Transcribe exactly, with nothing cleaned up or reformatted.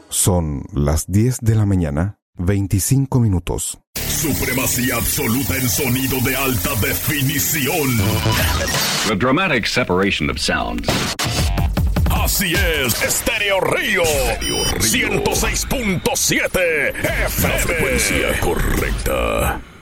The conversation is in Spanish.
Son las diez de la mañana, veinticinco minutos. Supremacía absoluta en sonido de alta definición. The dramatic separation of sounds. Así es, Estéreo Río, ciento seis punto siete F M. La frecuencia correcta.